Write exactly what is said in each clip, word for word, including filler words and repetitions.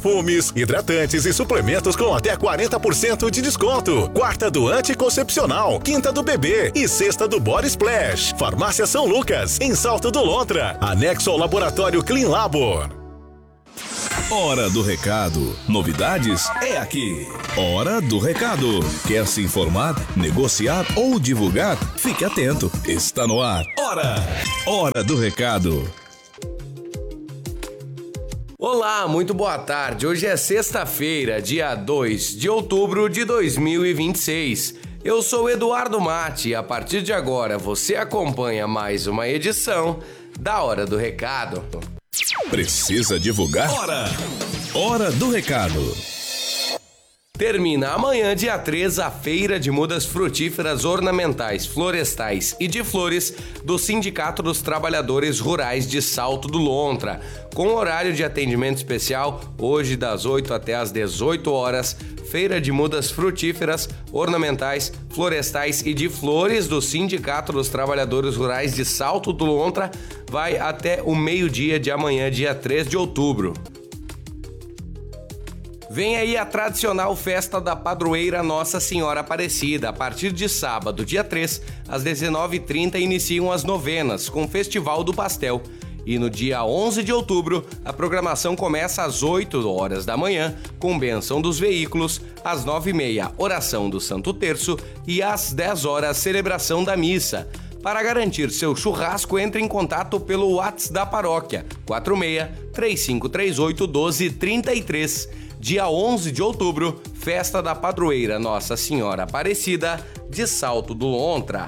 perfumes, hidratantes e suplementos com até quarenta por cento de desconto. Quarta do anticoncepcional, quinta do bebê e sexta do Body Splash. Farmácia São Lucas, em Salto do Lontra, anexo ao laboratório Clean Labor. Hora do recado. Novidades é aqui. Hora do recado. Quer se informar, negociar ou divulgar? Fique atento. Está no ar. Hora. Hora do recado. Olá, muito boa tarde. Hoje é sexta-feira, dia dois de outubro de dois mil e vinte e seis. Eu sou Eduardo Mate e a partir de agora você acompanha mais uma edição da Hora do Recado. Precisa divulgar? Hora! Hora do recado. Termina amanhã, dia três, a Feira de Mudas Frutíferas Ornamentais, Florestais e de Flores do Sindicato dos Trabalhadores Rurais de Salto do Lontra, com horário de atendimento especial, hoje das oito até às dezoito horas. Feira de Mudas Frutíferas, Ornamentais, Florestais e de Flores do Sindicato dos Trabalhadores Rurais de Salto do Lontra vai até o meio-dia de amanhã, dia três de outubro. Vem aí a tradicional festa da padroeira Nossa Senhora Aparecida. A partir de sábado, dia três, às dezenove e trinta, iniciam as novenas com o Festival do Pastel. E no dia onze de outubro, a programação começa às oito horas da manhã, com bênção dos veículos, às nove e meia, oração do Santo Terço e às dez horas, celebração da missa. Para garantir seu churrasco, entre em contato pelo WhatsApp da paróquia, quatro seis, três cinco três oito, um dois três três. Dia onze de outubro, festa da padroeira Nossa Senhora Aparecida de Salto do Lontra.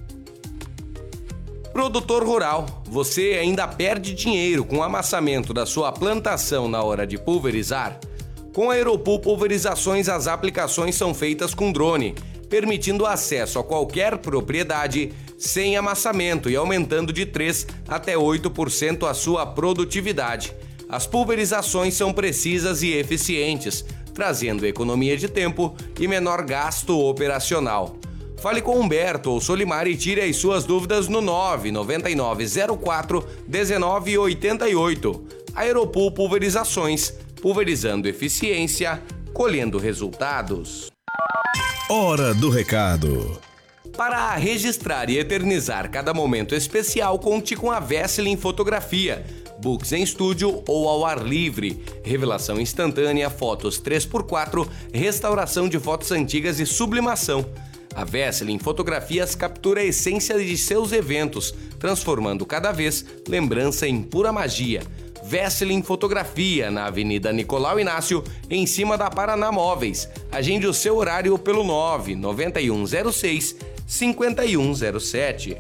Produtor rural, você ainda perde dinheiro com o amassamento da sua plantação na hora de pulverizar? Com a Aeropool Pulverizações, as aplicações são feitas com drone, permitindo acesso a qualquer propriedade sem amassamento e aumentando de três até oito por cento a sua produtividade. As pulverizações são precisas e eficientes, trazendo economia de tempo e menor gasto operacional. Fale com Humberto ou Solimar e tire as suas dúvidas no nove nove nove zero quatro um nove oito oito. Aeropool Pulverizações, pulverizando eficiência, colhendo resultados. Hora do recado. Para registrar e eternizar cada momento especial, conte com a Vesselin Fotografia. Books em estúdio ou ao ar livre, revelação instantânea, fotos três por quatro, restauração de fotos antigas e sublimação. A Vesselin Fotografias captura a essência de seus eventos, transformando cada vez lembrança em pura magia. Vesselin Fotografia, na Avenida Nicolau Inácio, em cima da Paraná Móveis. Agende o seu horário pelo nove nove um zero seis, cinco um zero sete.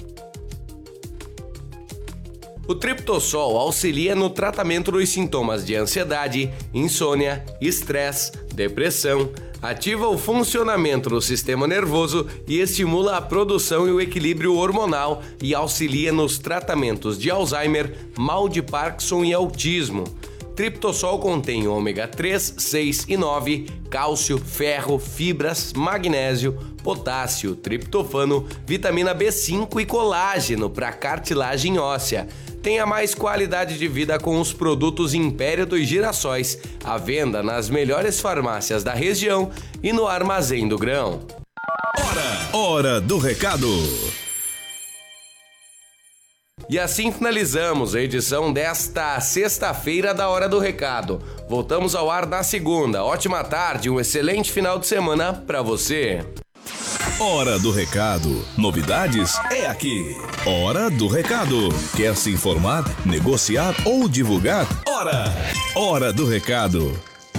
O Triptossol auxilia no tratamento dos sintomas de ansiedade, insônia, estresse, depressão, ativa o funcionamento do sistema nervoso e estimula a produção e o equilíbrio hormonal e auxilia nos tratamentos de Alzheimer, mal de Parkinson e autismo. Triptossol contém ômega três, seis e nove, cálcio, ferro, fibras, magnésio, potássio, triptofano, vitamina B cinco e colágeno para cartilagem óssea. Tenha mais qualidade de vida com os produtos Império dos Girassóis, à venda nas melhores farmácias da região e no Armazém do Grão. Hora, hora do recado. E assim finalizamos a edição desta sexta-feira da Hora do Recado. Voltamos ao ar na segunda. Ótima tarde, um excelente final de semana para você. Hora do recado. Novidades é aqui. Hora do recado. Quer se informar, negociar ou divulgar? Hora. Hora do recado.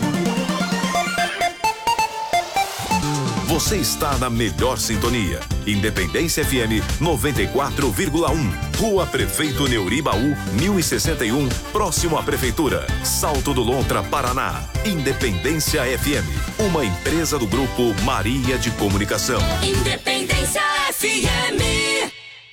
Você está na melhor sintonia. Independência F M noventa e quatro vírgula um. Rua Prefeito Neuribaú, mil e sessenta e um, próximo à Prefeitura. Salto do Lontra, Paraná. Independência F M, uma empresa do Grupo Maria de Comunicação. Independência F M.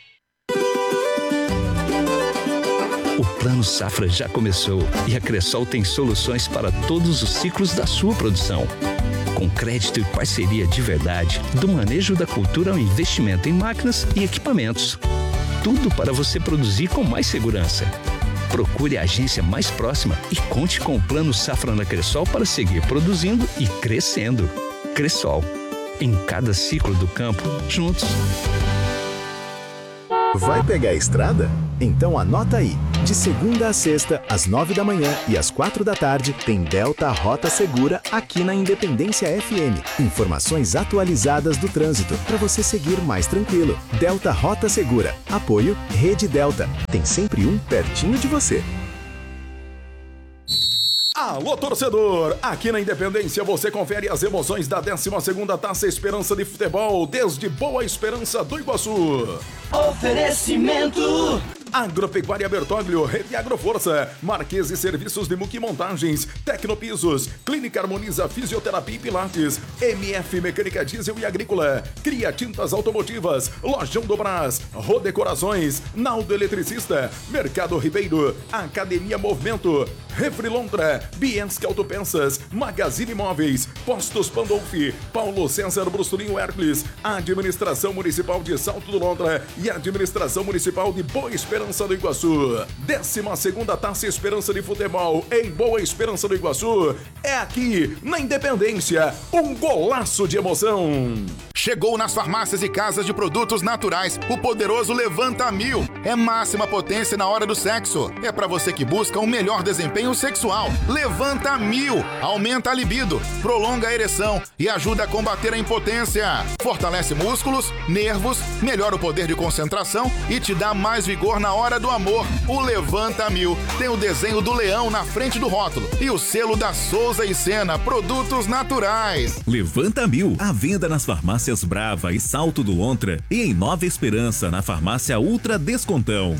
O Plano Safra já começou e a Cressol tem soluções para todos os ciclos da sua produção. Com crédito e parceria de verdade, do manejo da cultura ao investimento em máquinas e equipamentos. Tudo para você produzir com mais segurança. Procure a agência mais próxima e conte com o Plano Safra na Cressol para seguir produzindo e crescendo. Cressol, em cada ciclo do campo, juntos. Vai pegar a estrada? Então anota aí. De segunda a sexta, às nove da manhã e às quatro da tarde, tem Delta Rota Segura aqui na Independência F M. Informações atualizadas do trânsito para você seguir mais tranquilo. Delta Rota Segura. Apoio Rede Delta. Tem sempre um pertinho de você. Alô, torcedor! Aqui na Independência você confere as emoções da décima segunda Taça Esperança de Futebol desde Boa Esperança do Iguaçu. Oferecimento Agropecuária Bertoglio, Rede Agroforça, Marquese Serviços de Muque Montagens, Tecnopisos, Clínica Harmoniza Fisioterapia e Pilates, M F Mecânica Diesel e Agrícola, Cria Tintas Automotivas, Lojão do Brás, Rodecorações, Naldo Eletricista, Mercado Ribeiro, Academia Movimento, Refrilontra, Bienski Autopeças, Magazine Imóveis, Postos Pandolfi, Paulo César Brusturinho Hércules, Administração Municipal de Salto do Lontra e Administração Municipal de Boa Esperança do Iguaçu. décima segunda Taça Esperança de Futebol em Boa Esperança do Iguaçu é aqui na Independência, um golaço de emoção. Chegou nas farmácias e casas de produtos naturais o poderoso Levanta Mil. É máxima potência na hora do sexo. É pra você que busca um melhor desempenho sexual. Levanta Mil. Aumenta a libido, prolonga a ereção e ajuda a combater a impotência. Fortalece músculos, nervos, melhora o poder de concentração e te dá mais vigor na hora do amor. O Levanta Mil tem o desenho do leão na frente do rótulo e o selo da Souza e Sena Produtos Naturais. Levanta Mil, à venda nas farmácias Brava e Salto do Lontra e em Nova Esperança na farmácia Ultra Descontão.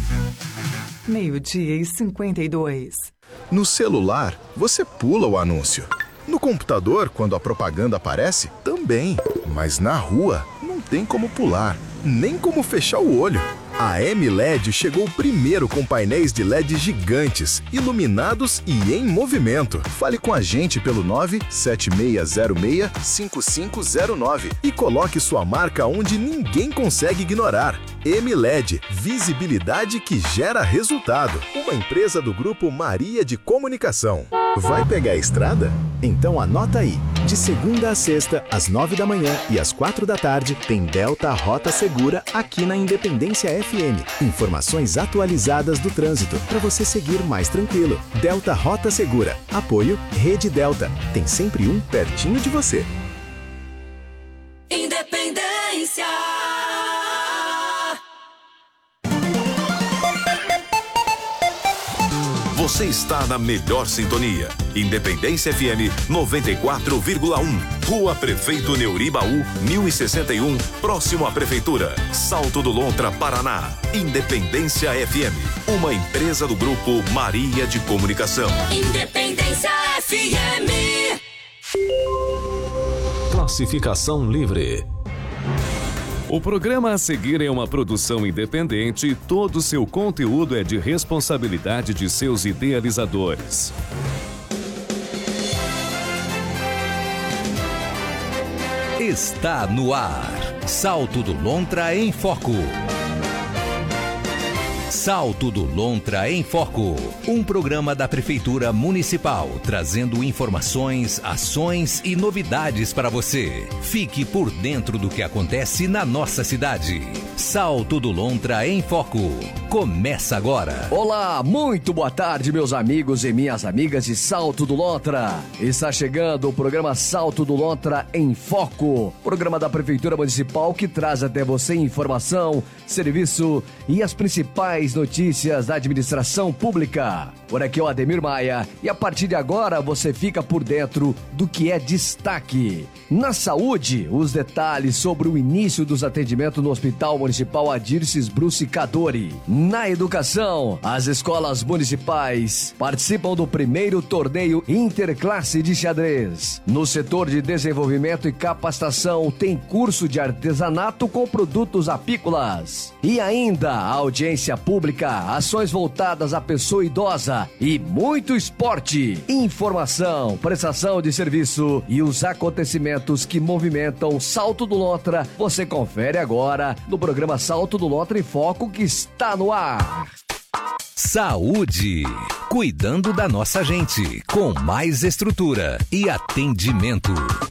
Meio-dia e cinquenta e dois. No celular, você pula o anúncio. No computador, quando a propaganda aparece, também. Mas na rua, não tem como pular, nem como fechar o olho. A M L E D chegou primeiro com painéis de L E D gigantes, iluminados e em movimento. Fale com a gente pelo nove sete seis zero seis cinco cinco zero nove e coloque sua marca onde ninguém consegue ignorar. M L E D, visibilidade que gera resultado. Uma empresa do Grupo Maria de Comunicação. Vai pegar a estrada? Então anota aí. De segunda a sexta, às nove da manhã e às quatro da tarde, tem Delta Rota Segura aqui na Independência F M. Informações atualizadas do trânsito para você seguir mais tranquilo. Delta Rota Segura. Apoio Rede Delta. Tem sempre um pertinho de você. Independência. Você está na melhor sintonia. Independência F M noventa e quatro vírgula um. Rua Prefeito Neuribaú, mil e sessenta e um, próximo à Prefeitura. Salto do Lontra, Paraná. Independência F M, uma empresa do Grupo Maria de Comunicação. Independência F M. Classificação livre. O programa a seguir é uma produção independente e todo seu conteúdo é de responsabilidade de seus idealizadores. Está no ar. Salto do Lontra em Foco. Salto do Lontra em Foco, um programa da Prefeitura Municipal, trazendo informações, ações e novidades para você. Fique por dentro do que acontece na nossa cidade. Salto do Lontra em Foco. Começa agora. Olá, muito boa tarde, meus amigos e minhas amigas de Salto do Lontra. Está chegando o programa Salto do Lontra em Foco, programa da Prefeitura Municipal que traz até você informação, serviço e as principais notícias da administração pública. Por aqui é o Ademir Maia e a partir de agora você fica por dentro do que é destaque. Na saúde, os detalhes sobre o início dos atendimentos no Hospital Municipal Adirces Bruce Cadori. Na educação, as escolas municipais participam do primeiro torneio interclasse de xadrez. No setor de desenvolvimento e capacitação, tem curso de artesanato com produtos apícolas. E ainda, a audiência pública, ações voltadas à pessoa idosa e muito esporte, informação, prestação de serviço e os acontecimentos que movimentam Salto do Lontra, você confere agora no programa Salto do Lontra em Foco que está no ar. Saúde. Cuidando da nossa gente, com mais estrutura e atendimento.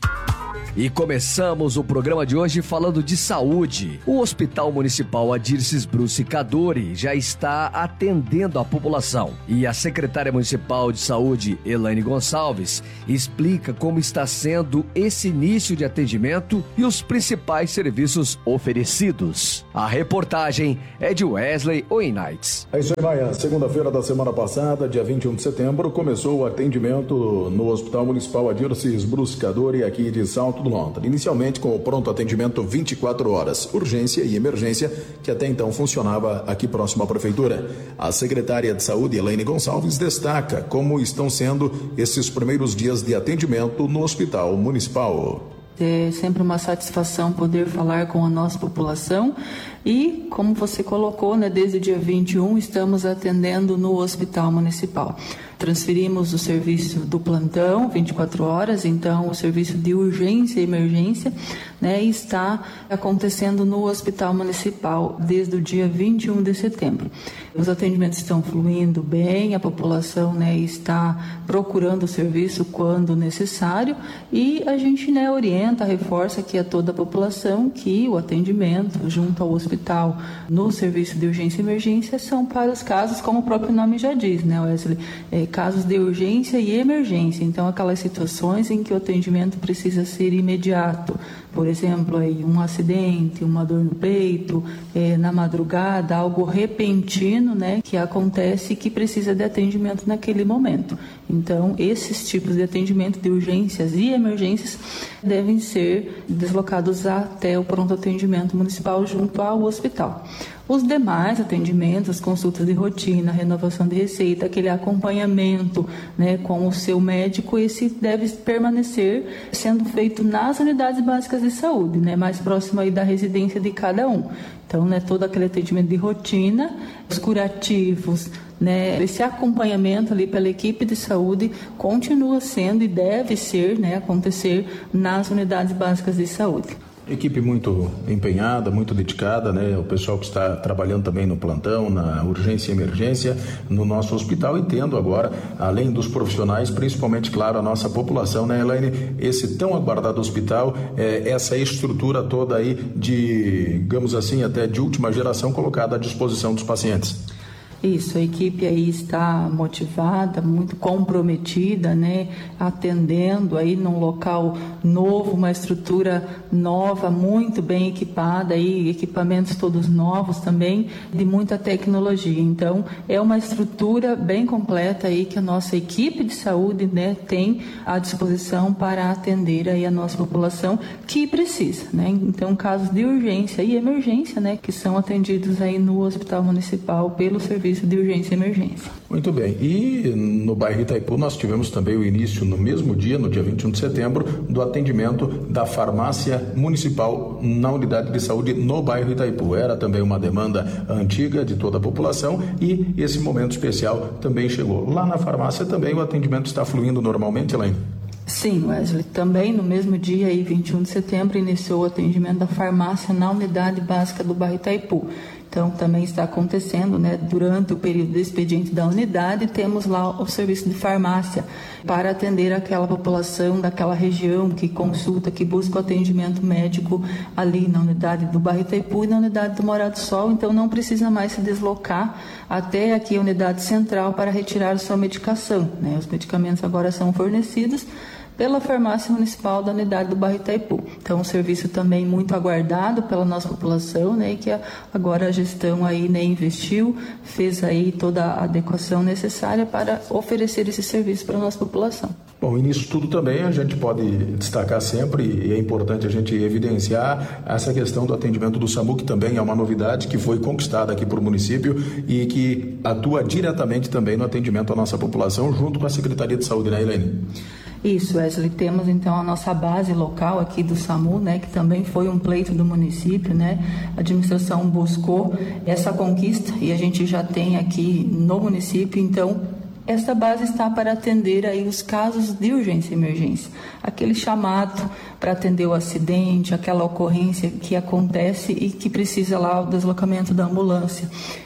E começamos o programa de hoje falando de saúde. O Hospital Municipal Adirces Bruce Cadori já está atendendo a população. E a secretária municipal de saúde, Elaine Gonçalves, explica como está sendo esse início de atendimento e os principais serviços oferecidos. A reportagem é de Wesley Oinites. É isso aí, Maia. Segunda-feira da semana passada, dia vinte e um de setembro, começou o atendimento no Hospital Municipal Adirces Bruce Cadori, aqui de Salto do Lontra. Inicialmente com o pronto atendimento vinte e quatro horas, urgência e emergência, que até então funcionava aqui próximo à Prefeitura. A secretária de Saúde, Elaine Gonçalves, destaca como estão sendo esses primeiros dias de atendimento no Hospital Municipal. É sempre uma satisfação poder falar com a nossa população e, como você colocou, né, desde o dia vinte e um estamos atendendo no Hospital Municipal. Transferimos o serviço do plantão, vinte e quatro horas, então o serviço de urgência e emergência, né, está acontecendo no Hospital Municipal desde o dia vinte e um de setembro. Os atendimentos estão fluindo bem, a população, né, está procurando o serviço quando necessário e a gente, né, orienta, reforça aqui a toda a população que o atendimento junto ao hospital no serviço de urgência e emergência são para os casos, como o próprio nome já diz, né, Wesley? É, casos de urgência e emergência, então aquelas situações em que o atendimento precisa ser imediato, por exemplo, aí, um acidente, uma dor no peito, é, na madrugada, algo repentino, né, que acontece e que precisa de atendimento naquele momento. Então, esses tipos de atendimento de urgências e emergências devem ser deslocados até o pronto atendimento municipal junto ao hospital. Os demais atendimentos, consultas de rotina, renovação de receita, aquele acompanhamento, né, com o seu médico, esse deve permanecer sendo feito nas unidades básicas de saúde, né, mais próximo aí da residência de cada um. Então, né, todo aquele atendimento de rotina, os curativos, né, esse acompanhamento ali pela equipe de saúde continua sendo e deve ser, né, acontecer nas unidades básicas de saúde. Equipe muito empenhada, muito dedicada, né? O pessoal que está trabalhando também no plantão, na urgência e emergência, no nosso hospital, e tendo agora, além dos profissionais, principalmente, claro, a nossa população, né, Elaine? Esse tão aguardado hospital, é, essa estrutura toda aí de, digamos assim, até de última geração colocada à disposição dos pacientes. Isso, a equipe aí está motivada, muito comprometida, né, atendendo aí num local novo, uma estrutura nova, muito bem equipada, aí, equipamentos todos novos também, de muita tecnologia. Então, é uma estrutura bem completa aí que a nossa equipe de saúde, né, tem à disposição para atender aí a nossa população que precisa, né. Então, casos de urgência e emergência, né, que são atendidos aí no Hospital Municipal pelo serviço de urgência e emergência. Muito bem. E no bairro Itaipu nós tivemos também o início no mesmo dia, no dia vinte e um de setembro, do atendimento da farmácia municipal na unidade de saúde no bairro Itaipu. Era também uma demanda antiga de toda a população e esse momento especial também chegou. Lá na farmácia também o atendimento está fluindo normalmente, Elaine? Sim, Wesley. Também no mesmo dia, aí, vinte e um de setembro, iniciou o atendimento da farmácia na unidade básica do bairro Itaipu. Então, também está acontecendo, né, durante o período de expediente da unidade, temos lá o serviço de farmácia para atender aquela população daquela região que consulta, que busca o atendimento médico ali na unidade do bairro Itaipu e na unidade do Morado do Sol. Então, não precisa mais se deslocar até aqui a unidade central para retirar sua medicação, né? Os medicamentos agora são fornecidos pela farmácia municipal da unidade do bairro Itaipu. Então, um serviço também muito aguardado pela nossa população, né, e que agora a gestão aí, né, investiu, fez aí toda a adequação necessária para oferecer esse serviço para a nossa população. Bom, e nisso tudo também a gente pode destacar sempre, e é importante a gente evidenciar essa questão do atendimento do SAMU, que também é uma novidade que foi conquistada aqui por município e que atua diretamente também no atendimento à nossa população, junto com a Secretaria de Saúde, né, Elaine? Isso, Wesley. Temos então a nossa base local aqui do SAMU, né, que também foi um pleito do município, né? A administração buscou essa conquista e a gente já tem aqui no município, então esta base está para atender aí os casos de urgência e emergência. Aquele chamado para atender o acidente, aquela ocorrência que acontece e que precisa lá o deslocamento da ambulância.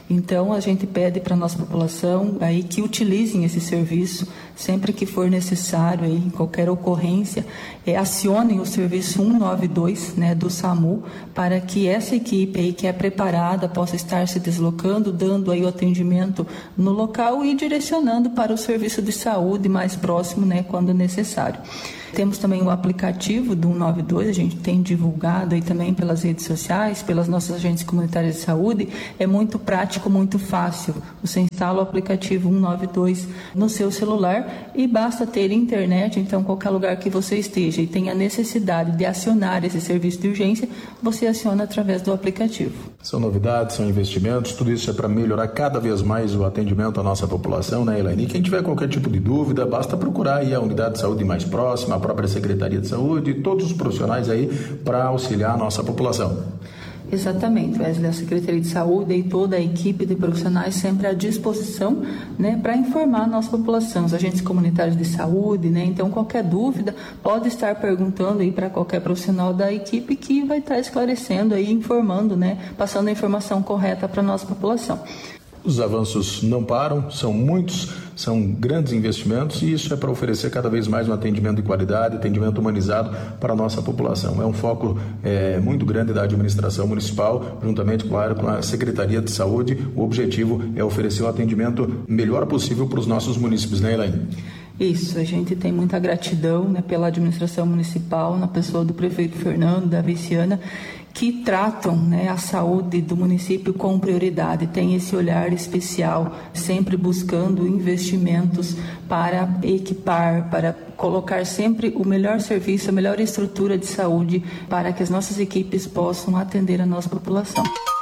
Então, a gente pede para a nossa população aí que utilizem esse serviço sempre que for necessário, aí, em qualquer ocorrência, é, acionem o serviço um nove dois, né, do SAMU, para que essa equipe aí que é preparada possa estar se deslocando, dando aí o atendimento no local e direcionando para o serviço de saúde mais próximo, né, quando necessário. Temos também o aplicativo do um nove dois, a gente tem divulgado aí também pelas redes sociais, pelas nossas agentes comunitárias de saúde. É muito prático, muito fácil. Você instala o aplicativo um nove dois no seu celular e basta ter internet, então qualquer lugar que você esteja e tenha necessidade de acionar esse serviço de urgência, você aciona através do aplicativo. São novidades, são investimentos, tudo isso é para melhorar cada vez mais o atendimento à nossa população, né, Elaine? E quem tiver qualquer tipo de dúvida, basta procurar aí a unidade de saúde mais próxima, a própria Secretaria de Saúde e todos os profissionais aí para auxiliar a nossa população. Exatamente, Wesley, a Secretaria de Saúde e toda a equipe de profissionais sempre à disposição, né, para informar a nossa população, os agentes comunitários de saúde, né, então qualquer dúvida pode estar perguntando aí para qualquer profissional da equipe que vai estar esclarecendo aí, informando, né, passando a informação correta para a nossa população. Os avanços não param, são muitos, são grandes investimentos e isso é para oferecer cada vez mais um atendimento de qualidade, atendimento humanizado para a nossa população. É um foco é, muito grande da administração municipal, juntamente, claro, com a Secretaria de Saúde. O objetivo é oferecer o atendimento melhor possível para os nossos munícipes, né, Elaine? Isso, a gente tem muita gratidão, né, pela administração municipal, na pessoa do prefeito Fernando, da vice-Ana, que tratam, né, a saúde do município com prioridade, tem esse olhar especial, sempre buscando investimentos para equipar, para colocar sempre o melhor serviço, a melhor estrutura de saúde para que as nossas equipes possam atender a nossa população.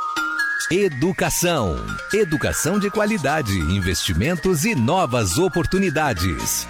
Educação. Educação de qualidade, investimentos e novas oportunidades.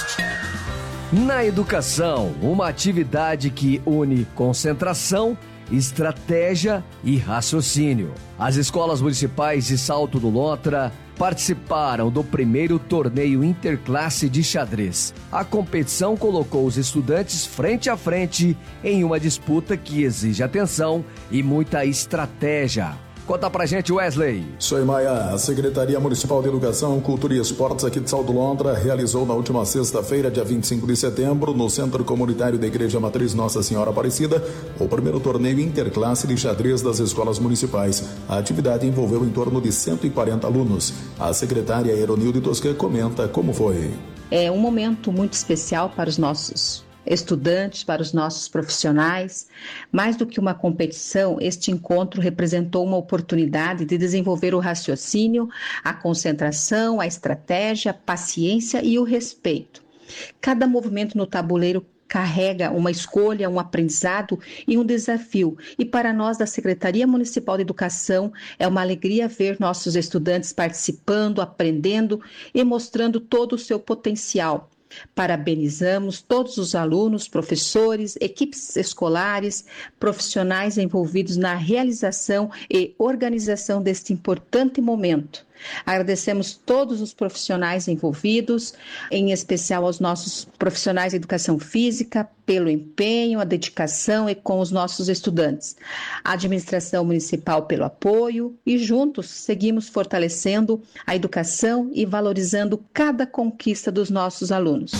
Na educação, uma atividade que une concentração, estratégia e raciocínio. As escolas municipais de Salto do Lontra participaram do primeiro torneio interclasse de xadrez. A competição colocou os estudantes frente a frente em uma disputa que exige atenção e muita estratégia. Conta pra gente, Wesley. Isso aí, Maia. A Secretaria Municipal de Educação, Cultura e Esportes aqui de Salto Lontra realizou na última sexta-feira, dia vinte e cinco de setembro, no Centro Comunitário da Igreja Matriz Nossa Senhora Aparecida, o primeiro torneio interclasse de xadrez das escolas municipais. A atividade envolveu em torno de cento e quarenta alunos. A secretária Eronilde Toscan comenta como foi. É um momento muito especial para os nossos estudantes, para os nossos profissionais. Mais do que uma competição, este encontro representou uma oportunidade de desenvolver o raciocínio, a concentração, a estratégia, a paciência e o respeito. Cada movimento no tabuleiro carrega uma escolha, um aprendizado e um desafio. E para nós da Secretaria Municipal de Educação, é uma alegria ver nossos estudantes participando, aprendendo e mostrando todo o seu potencial. Parabenizamos todos os alunos, professores, equipes escolares, profissionais envolvidos na realização e organização deste importante momento. Agradecemos todos os profissionais envolvidos, em especial aos nossos profissionais de educação física, pelo empenho, a dedicação e com os nossos estudantes. A administração municipal pelo apoio e juntos seguimos fortalecendo a educação e valorizando cada conquista dos nossos alunos.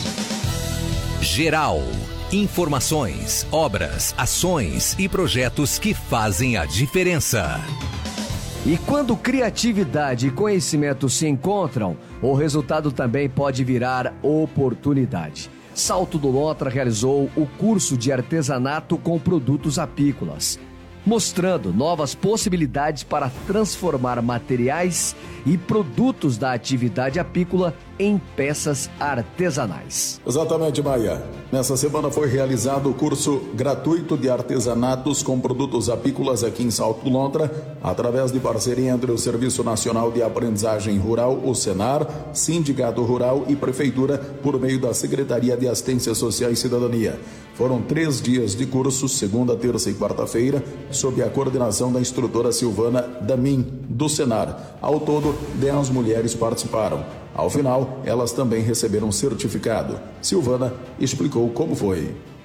Geral. Informações, obras, ações e projetos que fazem a diferença. E quando criatividade e conhecimento se encontram, o resultado também pode virar oportunidade. Salto do Lontra realizou o curso de artesanato com produtos apícolas, mostrando novas possibilidades para transformar materiais e produtos da atividade apícola em peças artesanais. Exatamente, Maia. Nessa semana foi realizado o curso gratuito de artesanatos com produtos apícolas aqui em Salto do Lontra, através de parceria entre o Serviço Nacional de Aprendizagem Rural, o Senar, Sindicato Rural e Prefeitura, por meio da Secretaria de Assistência Social e Cidadania. Foram três dias de curso, segunda, terça e quarta-feira, sob a coordenação da instrutora Silvana Damin, do Senar. Ao todo, dez mulheres participaram. Ao final, elas também receberam um certificado. Silvana explicou como foi.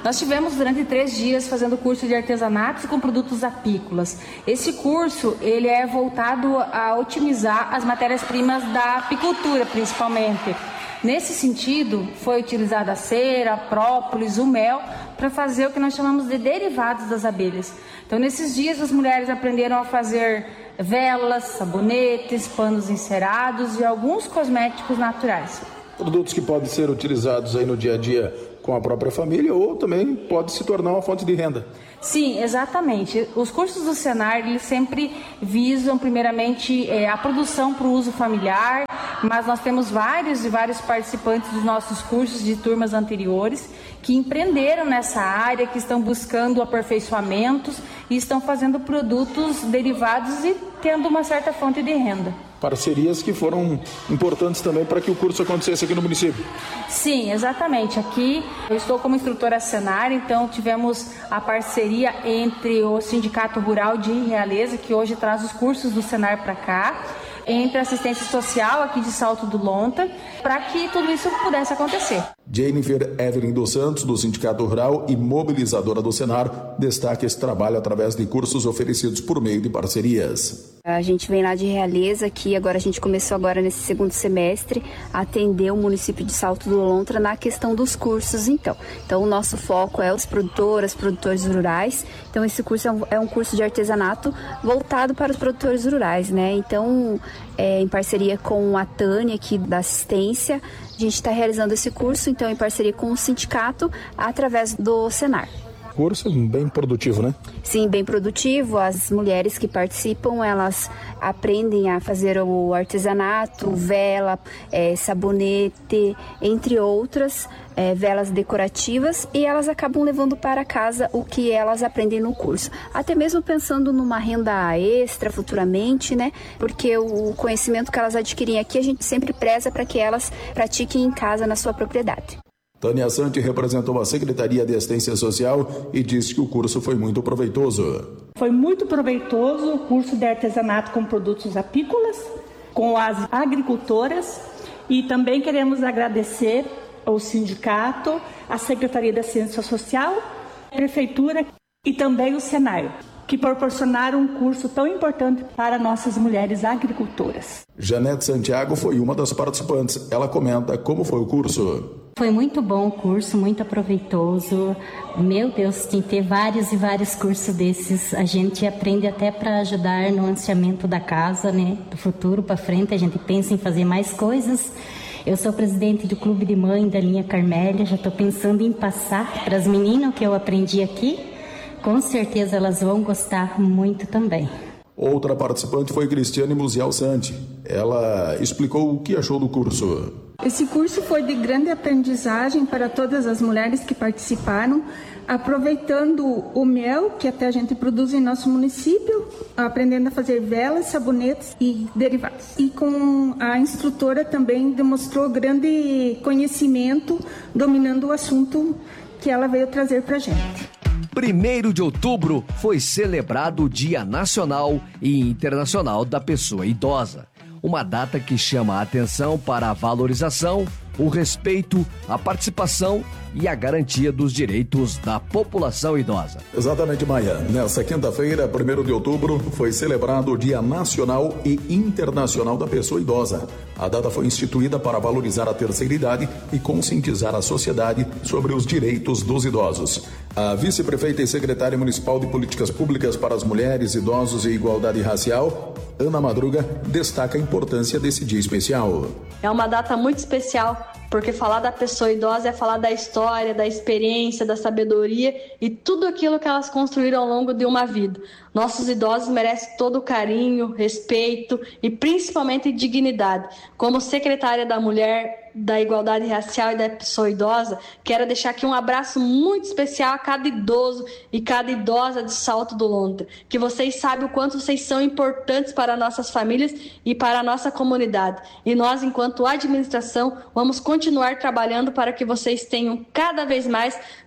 Nós tivemos durante três dias fazendo curso de artesanatos com produtos apícolas. Esse curso ele é voltado a otimizar as matérias-primas da apicultura, principalmente. Nesse sentido, foi utilizada a cera, a própolis, o mel, para fazer o que nós chamamos de derivados das abelhas. Então, nesses dias, as mulheres aprenderam a fazer velas, sabonetes, panos encerados e alguns cosméticos naturais. Produtos que podem ser utilizados aí no dia a dia com a própria família ou também pode se tornar uma fonte de renda. Sim, exatamente. Os cursos do Senar, eles sempre visam, primeiramente, é, a produção para o uso familiar, mas nós temos vários e vários participantes dos nossos cursos de turmas anteriores que empreenderam nessa área, que estão buscando aperfeiçoamentos e estão fazendo produtos derivados e tendo uma certa fonte de renda. Parcerias que foram importantes também para que o curso acontecesse aqui no município. Sim, exatamente. Aqui eu estou como instrutora Senar, então tivemos a parceria entre o Sindicato Rural de Realeza, que hoje traz os cursos do Senar para cá, entre a assistência social aqui de Salto do Lontra, para que tudo isso pudesse acontecer. Jennifer Evelyn dos Santos, do Sindicato Rural e mobilizadora do Senar, destaca esse trabalho através de cursos oferecidos por meio de parcerias. A gente vem lá de Realeza, que agora a gente começou agora nesse segundo semestre a atender o município de Salto do Lontra na questão dos cursos, então. Então o nosso foco é os produtoras, produtores rurais. Então esse curso é um, é um curso de artesanato voltado para os produtores rurais, né? Então, é, em parceria com a Tânia aqui da assistência, a gente está realizando esse curso, então em parceria com o sindicato, através do Senar. Curso bem produtivo, né? Sim, bem produtivo. As mulheres que participam, elas aprendem a fazer o artesanato, vela, é, sabonete, entre outras, é, velas decorativas, e elas acabam levando para casa o que elas aprendem no curso. Até mesmo pensando numa renda extra futuramente, né? Porque o conhecimento que elas adquirem aqui, a gente sempre preza para que elas pratiquem em casa, na sua propriedade. Tânia Santi representou a Secretaria de Assistência Social e disse que o curso foi muito proveitoso. Foi muito proveitoso o curso de artesanato com produtos apícolas, com as agricultoras, e também queremos agradecer ao sindicato, a Secretaria da Assistência Social, a Prefeitura e também o Senar, que proporcionaram um curso tão importante para nossas mulheres agricultoras. Janete Santiago foi uma das participantes. Ela comenta como foi o curso. Foi muito bom o curso, muito aproveitoso. Meu Deus, tem que ter vários e vários cursos desses. A gente aprende até para ajudar no ansiamento da casa, né? Do futuro para frente, a gente pensa em fazer mais coisas. Eu sou presidente do Clube de Mãe da linha Carmélia, já estou pensando em passar para as meninas o que eu aprendi aqui. Com certeza elas vão gostar muito também. Outra participante foi Cristiane Musial Santi. Ela explicou o que achou do curso. Esse curso foi de grande aprendizagem para todas as mulheres que participaram, aproveitando o mel que até a gente produz em nosso município, aprendendo a fazer velas, sabonetes e derivados. E com a instrutora também demonstrou grande conhecimento, dominando o assunto que ela veio trazer para a gente. primeiro de outubro foi celebrado o Dia Nacional e Internacional da Pessoa Idosa. Uma data que chama a atenção para a valorização, o respeito, a participação e a garantia dos direitos da população idosa. Exatamente, Maia. Nessa quinta-feira, primeiro de outubro, foi celebrado o Dia Nacional e Internacional da Pessoa Idosa. A data foi instituída para valorizar a terceira idade e conscientizar a sociedade sobre os direitos dos idosos. A vice-prefeita e secretária municipal de Políticas Públicas para as Mulheres, Idosos e Igualdade Racial, Ana Madruga, destaca a importância desse dia especial. É uma data muito especial, porque falar da pessoa idosa é falar da história, da experiência, da sabedoria e tudo aquilo que elas construíram ao longo de uma vida. Nossos idosos merecem todo o carinho, respeito e principalmente dignidade. Como secretária da Mulher, da Igualdade Racial e da Pessoa Idosa, quero deixar aqui um abraço muito especial a cada idoso e cada idosa de Salto do Lontra, que vocês sabem o quanto vocês são importantes para nossas famílias e para a nossa comunidade. E nós, enquanto administração, vamos continuar trabalhando para que vocês tenham cada vez mais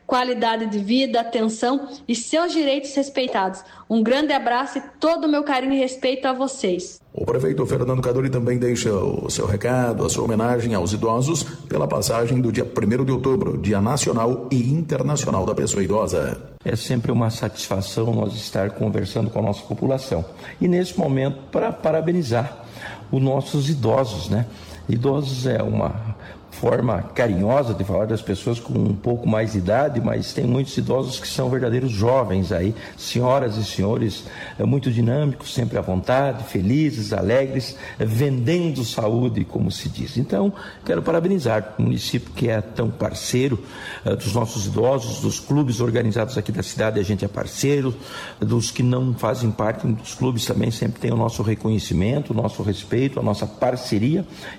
qualidade de vida, atenção e seus direitos respeitados. Um grande abraço e todo o meu carinho e respeito a vocês. O prefeito Fernando Cadori também deixa o seu recado, a sua homenagem aos idosos pela passagem do dia primeiro de outubro, Dia Nacional e Internacional da Pessoa Idosa. É sempre uma satisfação nós estar conversando com a nossa população. E nesse momento, para parabenizar os nossos idosos, né? Idosos é uma forma carinhosa de falar das pessoas com um pouco mais de idade, mas tem muitos idosos que são verdadeiros jovens aí, senhoras e senhores muito dinâmicos, sempre à vontade, felizes, alegres, vendendo saúde, como se diz. Então, quero parabenizar o município que é tão parceiro uh, dos nossos idosos, dos clubes organizados aqui da cidade, a gente é parceiro, dos que não fazem parte dos clubes também sempre tem o nosso reconhecimento, o nosso respeito, a nossa parceria.